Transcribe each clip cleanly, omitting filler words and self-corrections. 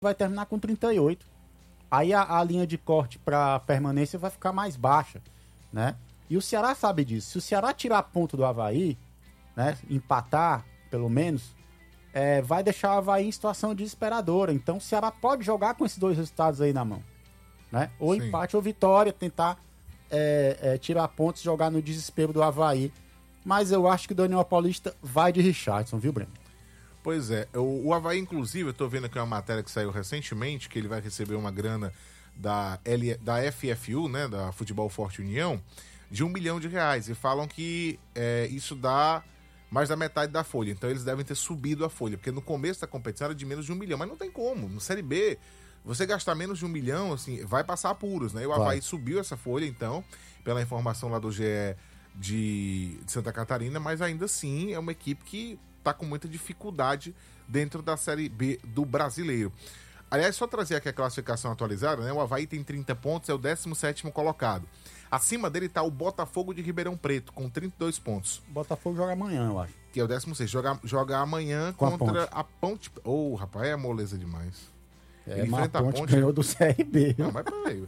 vai terminar com 38. Aí a linha de corte para permanência vai ficar mais baixa, né? E o Ceará sabe disso. Se o Ceará tirar ponto do Avaí, né, empatar, pelo menos, vai deixar o Avaí em situação desesperadora. Então o Ceará pode jogar com esses dois resultados aí na mão, né? Ou Sim. empate ou vitória, tentar tirar pontos e jogar no desespero do Avaí. Mas eu acho que o Daniel Paulista vai de Richardson, viu, Breno? Pois é, o Avaí, inclusive, eu tô vendo aqui uma matéria que saiu recentemente, que ele vai receber uma grana da FFU, né, da Futebol Forte União, de R$1 milhão, e falam que isso dá mais da metade da folha, então eles devem ter subido a folha, porque no começo da competição era de menos de R$1 milhão, mas não tem como, no Série B, você gastar menos de R$1 milhão, assim, vai passar apuros, né, e o Avaí subiu essa folha, então, pela informação lá do GE de Santa Catarina, mas ainda assim é uma equipe que tá com muita dificuldade dentro da Série B do Brasileiro. Aliás, só trazer aqui a classificação atualizada, né? O Avaí tem 30 pontos, é o 17º colocado. Acima dele tá o Botafogo de Ribeirão Preto, com 32 pontos. O Botafogo joga amanhã, eu acho. Que é o 16º. Joga amanhã com contra a Ponte. Rapaz, é moleza demais. Ele enfrenta a Ponte ganhou do CRB. Não, mas peraí.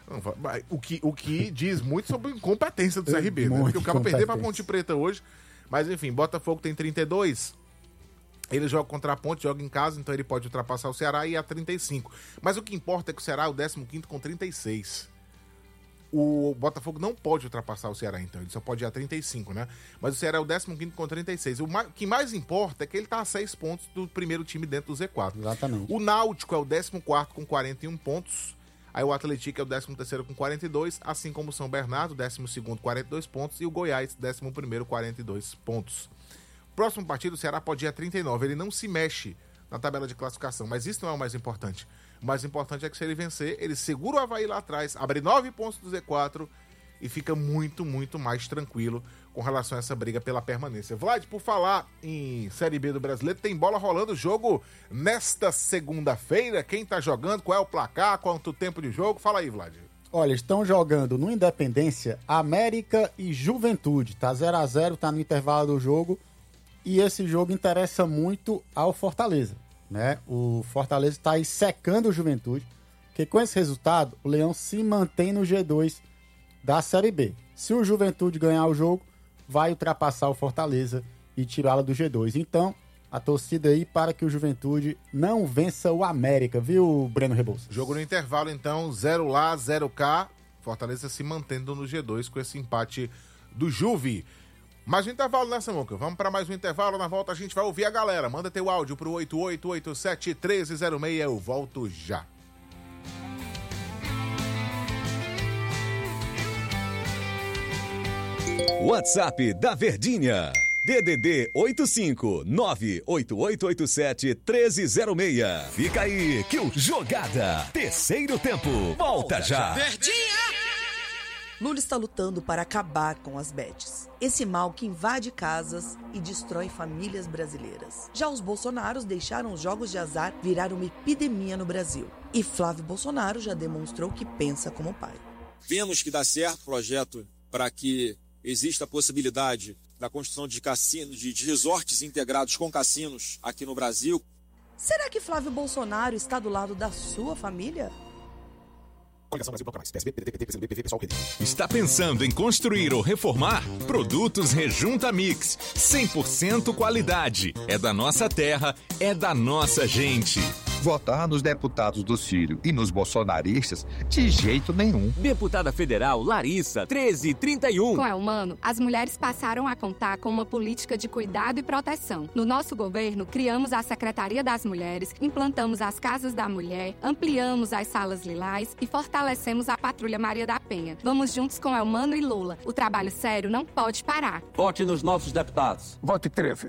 O que diz muito sobre a incompetência do CRB, né? Porque o cara perder pra Ponte Preta hoje. Mas enfim, Botafogo tem 32. Ele joga contra a Ponte, joga em casa, então ele pode ultrapassar o Ceará e ir a 35. Mas o que importa é que o Ceará é o 15º com 36. O Botafogo não pode ultrapassar o Ceará, então. Ele só pode ir a 35, né? Mas o Ceará é o 15º com 36. O que mais importa é que ele tá a 6 pontos do primeiro time dentro do Z4. Exatamente. O Náutico é o 14º com 41 pontos. Aí o Atlético é o 13º com 42, assim como o São Bernardo, 12º, 42 pontos, e o Goiás, 11º, 42 pontos. Próximo partido, o Ceará pode ir a 39, ele não se mexe na tabela de classificação, mas isso não é o mais importante. O mais importante é que se ele vencer, ele segura o Avaí lá atrás, abre 9 pontos do Z4 e fica muito, muito mais tranquilo com relação a essa briga pela permanência. Vlad, por falar em Série B do Brasileiro, tem bola rolando o jogo nesta segunda-feira. Quem tá jogando? Qual é o placar? Quanto tempo de jogo? Fala aí, Vlad. Olha, estão jogando no Independência América e Juventude. Tá 0-0, tá no intervalo do jogo. E esse jogo interessa muito ao Fortaleza, né? O Fortaleza tá aí secando o Juventude, porque com esse resultado, o Leão se mantém no G2 da Série B. Se o Juventude ganhar o jogo, vai ultrapassar o Fortaleza e tirá-la do G2. Então, a torcida aí para que o Juventude não vença o América, viu, Breno Rebouças? Jogo no intervalo, então, 0 lá, 0 cá. Fortaleza se mantendo no G2 com esse empate do Juve. Mais um intervalo nessa Samuca. Vamos para mais um intervalo. Na volta a gente vai ouvir a galera. Manda teu áudio pro 8887-1306. Eu volto já. WhatsApp da Verdinha. DDD 85-98887-1306. Fica aí que o Jogada, terceiro tempo, volta já. Verdinha! Lula está lutando para acabar com as bets. Esse mal que invade casas e destrói famílias brasileiras. Já os bolsonaros deixaram os jogos de azar virar uma epidemia no Brasil. E Flávio Bolsonaro já demonstrou que pensa como pai. Vemos que dá certo o projeto para que exista a possibilidade da construção de cassinos, de resorts integrados com cassinos aqui no Brasil. Será que Flávio Bolsonaro está do lado da sua família? Está pensando em construir ou reformar? Produtos Rejunta Mix. 100% qualidade. É da nossa terra, é da nossa gente. Votar nos deputados do Ciro e nos bolsonaristas de jeito nenhum. Deputada Federal Larissa, 1331. Com Elmano, as mulheres passaram a contar com uma política de cuidado e proteção. No nosso governo, criamos a Secretaria das Mulheres, implantamos as Casas da Mulher, ampliamos as Salas Lilás e fortalecemos a Patrulha Maria da Penha. Vamos juntos com Elmano e Lula. O trabalho sério não pode parar. Vote nos nossos deputados. Vote 13.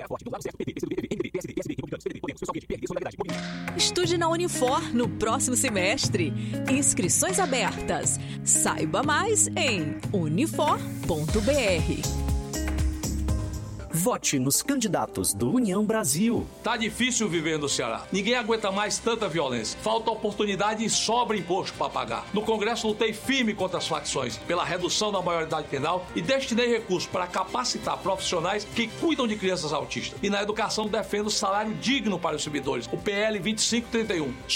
Estude na Unifor no próximo semestre. Inscrições abertas. Saiba mais em unifor.br. Vote nos candidatos do União Brasil. Tá difícil viver no Ceará. Ninguém aguenta mais tanta violência. Falta oportunidade e sobra imposto para pagar. No Congresso lutei firme contra as facções, pela redução da maioridade penal e destinei recursos para capacitar profissionais que cuidam de crianças autistas. E na educação defendo salário digno para os servidores. O PL 2531.